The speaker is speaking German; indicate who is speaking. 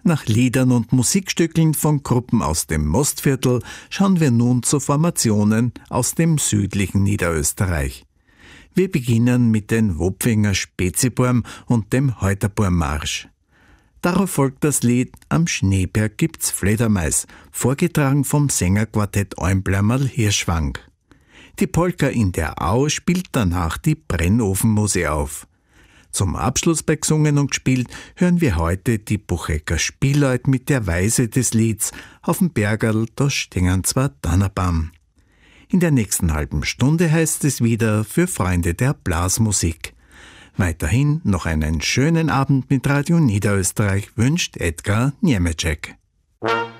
Speaker 1: Nach Liedern und Musikstücken von Gruppen aus dem Mostviertel schauen wir nun zu Formationen aus dem südlichen Niederösterreich. Wir beginnen mit den Wopfinger Speziburm und dem Heuterburm-Marsch. Darauf folgt das Lied Am Schneeberg gibt's Fledermais, vorgetragen vom Sängerquartett Eumbleimerl-Hirschwang. Die Polka in der Au spielt danach die Brennofenmuse auf. Zum Abschluss bei Gesungen und gespielt hören wir heute die Buchecker Spielleut mit der Weise des Lieds Auf dem Bergerl, da stehen zwei Tannebaum. In der nächsten halben Stunde heißt es wieder für Freunde der Blasmusik. Weiterhin noch einen schönen Abend mit Radio Niederösterreich wünscht Edgar Niemeczek.